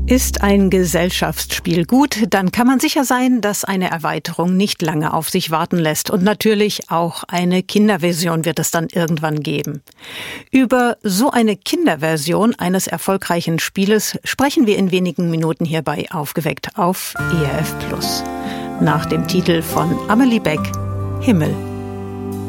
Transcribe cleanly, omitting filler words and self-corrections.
Ist ein Gesellschaftsspiel gut, dann kann man sicher sein, dass eine Erweiterung nicht lange auf sich warten lässt. Und natürlich auch eine Kinderversion wird es dann irgendwann geben. Über so eine Kinderversion eines erfolgreichen Spieles sprechen wir in wenigen Minuten hierbei Aufgeweckt auf ERF Plus. Nach dem Titel von Amelie Beck, Himmel.